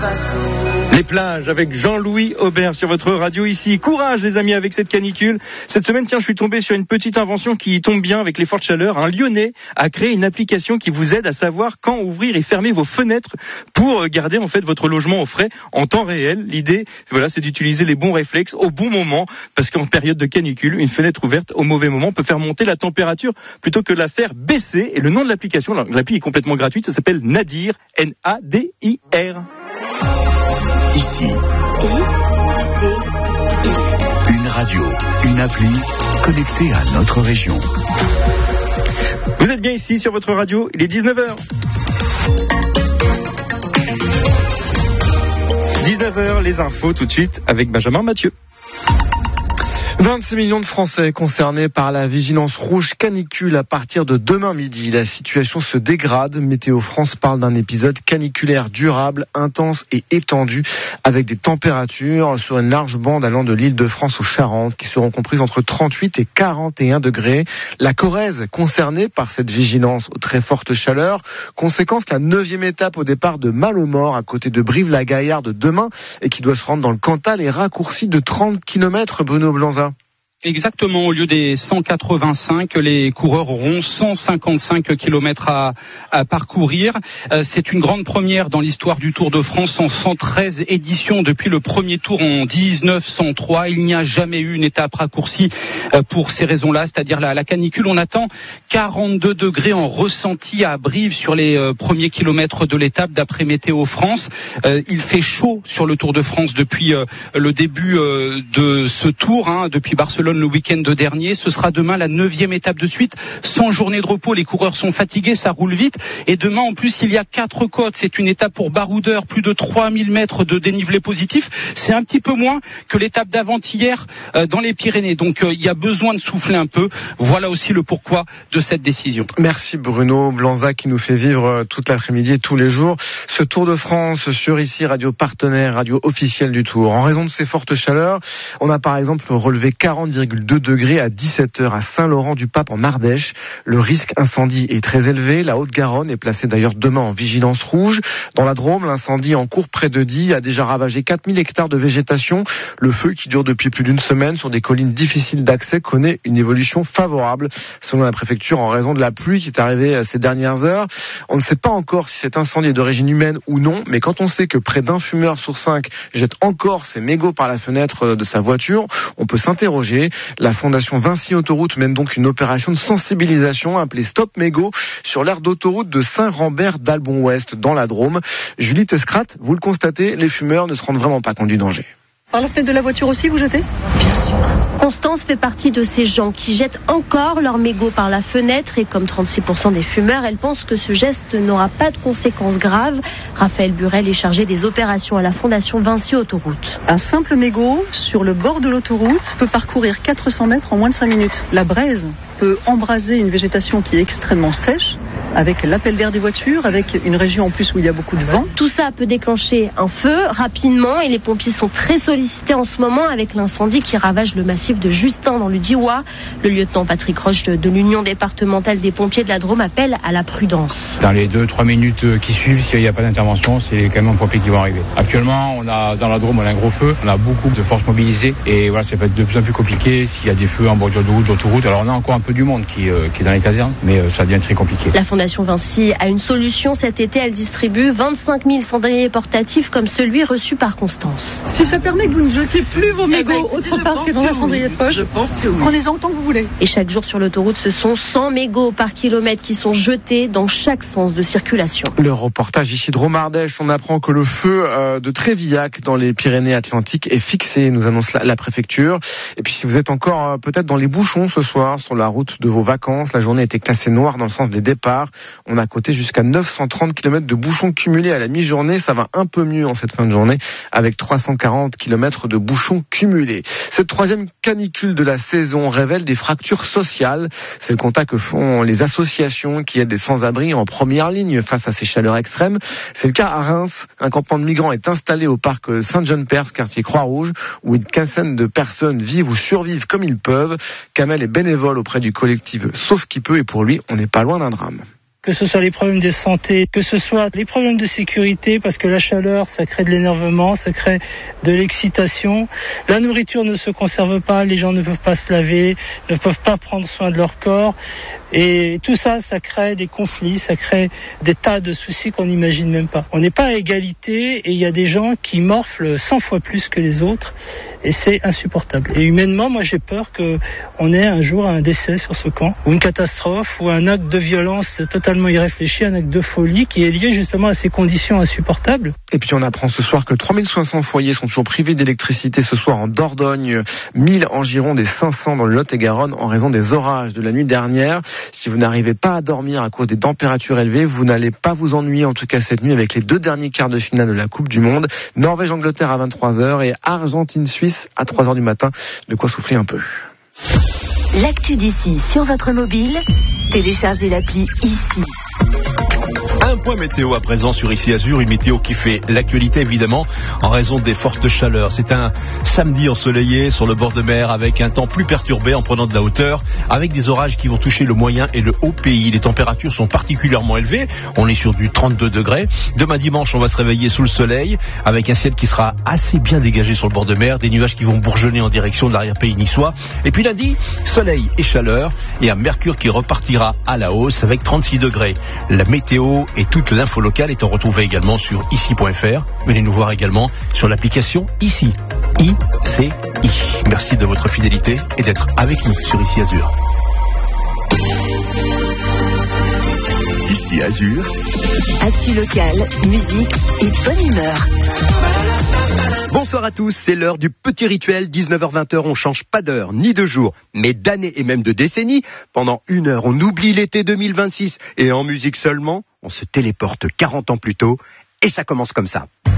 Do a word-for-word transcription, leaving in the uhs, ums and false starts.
Les plages avec Jean-Louis Aubert sur votre radio ici. Courage les amis avec cette canicule. Cette semaine, tiens, je suis tombé sur une petite invention qui tombe bien avec les fortes chaleurs. Un Lyonnais a créé une application qui vous aide à savoir quand ouvrir et fermer vos fenêtres pour garder en fait votre logement au frais en temps réel. L'idée, voilà, c'est d'utiliser les bons réflexes au bon moment parce qu'en période de canicule, une fenêtre ouverte au mauvais moment peut faire monter la température plutôt que de la faire baisser. Et le nom de l'application, l'appli est complètement gratuite, ça s'appelle Nadir, N A D I R. Ici, une radio, une appli connectée à notre région. Vous êtes bien ici sur votre radio, il est dix-neuf heures. dix-neuf heures, les infos tout de suite avec Benjamin Mathieu. vingt-six millions de Français concernés par la vigilance rouge canicule à partir de demain midi. La situation se dégrade. Météo France parle d'un épisode caniculaire durable, intense et étendu avec des températures sur une large bande allant de l'Île-de-France aux Charentes qui seront comprises entre trente-huit et quarante et un degrés. La Corrèze concernée par cette vigilance aux très fortes chaleurs. Conséquence, la neuvième étape au départ de Malemort à côté de Brive-la-Gaillarde demain et qui doit se rendre dans le Cantal est raccourcie de trente kilomètres, Bruno Blanza. Exactement, au lieu des cent quatre-vingt-cinq, les coureurs auront cent cinquante-cinq kilomètres à, à parcourir. Euh, c'est une grande première dans l'histoire du Tour de France en cent treize éditions depuis le premier tour en dix-neuf cent trois. Il n'y a jamais eu une étape raccourcie euh, pour ces raisons-là, c'est-à-dire la, la canicule. On attend quarante-deux degrés en ressenti à Brive sur les euh, premiers kilomètres de l'étape d'après Météo France. Euh, il fait chaud sur le Tour de France depuis euh, le début euh, de ce tour, hein, depuis Barcelone le week-end dernier. Ce sera demain la neuvième étape de suite, sans journée de repos. Les coureurs sont fatigués, ça roule vite. Et demain, en plus, il y a quatre côtes. C'est une étape pour baroudeurs, plus de trois mille mètres de dénivelé positif. C'est un petit peu moins que l'étape d'avant-hier euh, dans les Pyrénées. Donc, euh, il y a besoin de souffler un peu. Voilà aussi le pourquoi de cette décision. Merci Bruno Blanza qui nous fait vivre toute l'après-midi et tous les jours ce Tour de France sur ici, radio partenaire, radio officielle du Tour. En raison de ces fortes chaleurs, on a par exemple relevé quarante virgule deux degrés à dix-sept heures à Saint-Laurent-du-Pape en Ardèche. Le risque incendie est très élevé. La Haute-Garonne est placée d'ailleurs demain en vigilance rouge. Dans la Drôme, l'incendie en cours près de Die a déjà ravagé quatre mille hectares de végétation. Le feu, qui dure depuis plus d'une semaine sur des collines difficiles d'accès, connaît une évolution favorable, selon la préfecture, en raison de la pluie qui est arrivée ces dernières heures. On ne sait pas encore si cet incendie est d'origine humaine ou non, mais quand on sait que près d'un fumeur sur cinq jette encore ses mégots par la fenêtre de sa voiture, on peut s'interroger. La Fondation Vinci Autoroute mène donc une opération de sensibilisation appelée Stop Mégots sur l'aire d'autoroute de Saint-Rambert d'Albon-Ouest dans la Drôme. Julie Tescrat, vous le constatez, les fumeurs ne se rendent vraiment pas compte du danger. Par la fenêtre de la voiture aussi, vous jetez ? Bien sûr. Constance fait partie de ces gens qui jettent encore leurs mégots par la fenêtre et comme trente-six pour cent des fumeurs, elle pense que ce geste n'aura pas de conséquences graves. Raphaël Burel est chargé des opérations à la Fondation Vinci Autoroute. Un simple mégot sur le bord de l'autoroute peut parcourir quatre cents mètres en moins de cinq minutes. La braise peut embraser une végétation qui est extrêmement sèche, avec l'appel d'air des voitures, avec une région en plus où il y a beaucoup de vent. Tout ça peut déclencher un feu rapidement et les pompiers sont très sollicités en ce moment avec l'incendie qui ravage le massif de Justin dans le Diois. Le lieutenant Patrick Roche de, de l'Union départementale des pompiers de la Drôme appelle à la prudence. Dans les deux trois minutes qui suivent, s'il n'y a pas d'intervention, c'est quand même un pompier qui va arriver. Actuellement, on a dans la Drôme, on a un gros feu, on a beaucoup de forces mobilisées et voilà, ça va être de plus en plus compliqué s'il y a des feux en bordure de route, d'autoroute. Alors on a encore un peu du monde qui, euh, qui est dans les casernes, mais euh, ça devient très compliqué. La Fondation Vinci a une solution. Cet été, elle distribue vingt-cinq mille cendriers portatifs comme celui reçu par Constance. Si ça permet que vous ne jetiez plus vos mégots autre part que dans un cendrier de poche, prenez-en autant que vous voulez. Et chaque jour sur l'autoroute, ce sont cent mégots par kilomètre qui sont jetés dans chaque sens de circulation. Le reportage ici de Drôme-Ardèche, on apprend que le feu euh, de Trévillac dans les Pyrénées-Atlantiques est fixé, nous annonce la, la préfecture. Et puis si vous êtes encore euh, peut-être dans les bouchons ce soir sur la route de vos vacances, la journée était classée noire dans le sens des départs. On a coté jusqu'à neuf cent trente kilomètres de bouchons cumulés à la mi-journée. Ça va un peu mieux en cette fin de journée avec trois cent quarante kilomètres de bouchons cumulés. Cette troisième canicule de la saison révèle des fractures sociales. C'est le constat que font les associations qui aident des sans-abri en première ligne face à ces chaleurs extrêmes. C'est le cas à Reims. Un campement de migrants est installé au parc Saint-Jean-Perse, quartier Croix-Rouge, où une quinzaine de personnes vivent ou survivent comme ils peuvent. Kamel est bénévole auprès du collectif Sauf qui peut et pour lui, on n'est pas loin d'un drame. que ce soit les problèmes de santé, que ce soit les problèmes de sécurité, parce que la chaleur, ça crée de l'énervement, ça crée de l'excitation. La nourriture ne se conserve pas, les gens ne peuvent pas se laver, ne peuvent pas prendre soin de leur corps. Et tout ça, ça crée des conflits, ça crée des tas de soucis qu'on n'imagine même pas. On n'est pas à égalité et il y a des gens qui morflent cent fois plus que les autres et c'est insupportable. Et humainement, moi j'ai peur qu'on ait un jour un décès sur ce camp, ou une catastrophe, ou un acte de violence totalement irréfléchi, un acte de folie qui est lié justement à ces conditions insupportables. Et puis on apprend ce soir que trois mille cinq cents foyers sont toujours privés d'électricité ce soir en Dordogne, mille en Gironde et cinq cents dans le Lot-et-Garonne en raison des orages de la nuit dernière. Si vous n'arrivez pas à dormir à cause des températures élevées, vous n'allez pas vous ennuyer en tout cas cette nuit avec les deux derniers quarts de finale de la Coupe du Monde. Norvège-Angleterre à vingt-trois heures et Argentine-Suisse à trois heures du matin. De quoi souffler un peu. L'actu d'ici sur votre mobile, téléchargez l'appli ici. Un point météo à présent sur Ici Azur, une météo qui fait l'actualité évidemment en raison des fortes chaleurs. C'est un samedi ensoleillé sur le bord de mer avec un temps plus perturbé en prenant de la hauteur, avec des orages qui vont toucher le moyen et le haut pays. Les températures sont particulièrement élevées, on est sur du trente-deux degrés. Demain dimanche, on va se réveiller sous le soleil avec un ciel qui sera assez bien dégagé sur le bord de mer, des nuages qui vont bourgeonner en direction de l'arrière-pays niçois. Et puis lundi, soleil et chaleur et un mercure qui repartira à la hausse avec trente-six degrés. La météo et toute l'info locale est retrouvée également sur ici point f r. Venez nous voir également sur l'application Ici. I C I. Merci de votre fidélité et d'être avec nous sur Ici Azur. Ici Azur. Actu locale, musique et bonne humeur. Bonsoir à tous, c'est l'heure du petit rituel, dix-neuf heures vingt, on change pas d'heure ni de jour, mais d'année et même de décennie. Pendant une heure, on oublie l'été deux mille vingt-six et en musique seulement, on se téléporte quarante ans plus tôt et ça commence comme ça.